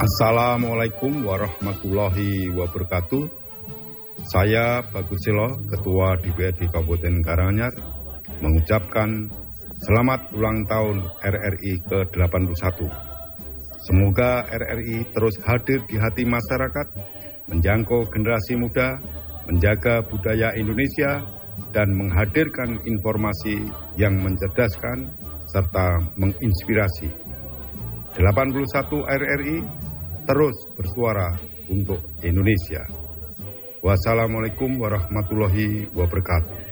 Assalamualaikum warahmatullahi wabarakatuh. Saya Bagus Silo, Ketua DPRD Kabupaten Karanganyar, mengucapkan selamat ulang tahun RRI ke-81. Semoga RRI terus hadir di hati masyarakat, menjangkau generasi muda, menjaga budaya Indonesia, dan menghadirkan informasi yang mencerdaskan serta menginspirasi. 81 RRI terus bersuara untuk Indonesia. Wassalamualaikum warahmatullahi wabarakatuh.